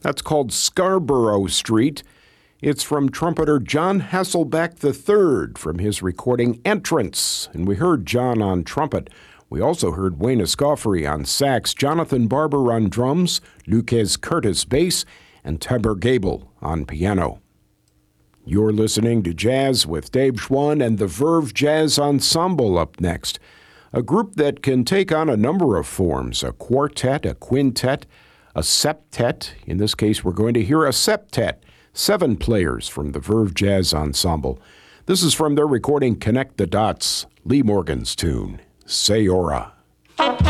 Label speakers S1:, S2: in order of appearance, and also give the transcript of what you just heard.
S1: That's called Scarborough Street. It's from trumpeter John Hasselbeck III from his recording Entrance. And we heard John on trumpet. We also heard Wayne Escoffery on sax, Jonathan Barber on drums, Lucas Curtis bass, and Tiber Gable on piano. You're listening to Jazz with Dave Schwann and the Verve Jazz Ensemble up next. A group that can take on a number of forms, a quartet, a quintet, a septet. In this case, we're going to hear a septet, 7 players from the Verve Jazz Ensemble. This is from their recording Connect the Dots, Lee Morgan's tune, Sayora.